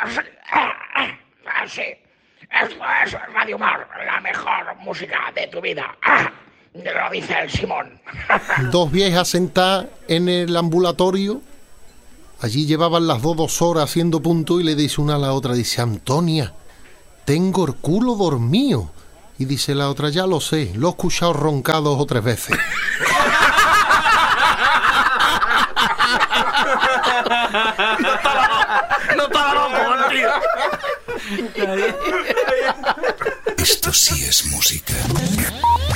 Sí. Esto es Radio Mar, la mejor música de tu vida. Lo dice el Simón. Dos viejas sentadas en el ambulatorio. Allí llevaban las dos horas haciendo punto y le dice una a la otra, dice: Antonia, tengo el culo dormido. Y dice la otra: ya lo sé, lo he escuchado roncar 2 o 3 veces. No estaba loco, tío. Esto sí es música.